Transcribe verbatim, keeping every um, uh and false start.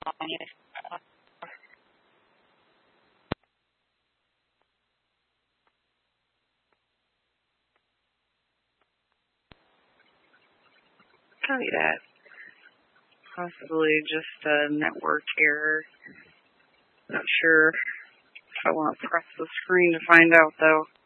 Copy that. Possibly just a network error. Not sure if I want to press the screen to find out, though.